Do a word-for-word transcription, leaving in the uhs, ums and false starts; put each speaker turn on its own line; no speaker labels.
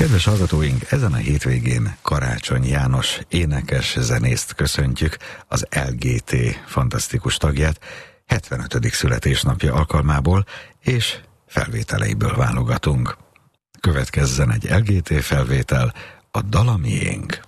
Kedves hallgatóink, ezen a hétvégén Karácsony János énekes zenészt köszöntjük, az el gé té fantasztikus tagját, hetvenötödik születésnapja alkalmából, és felvételeiből válogatunk. Következzen egy el gé té felvétel, a Dal a miénk.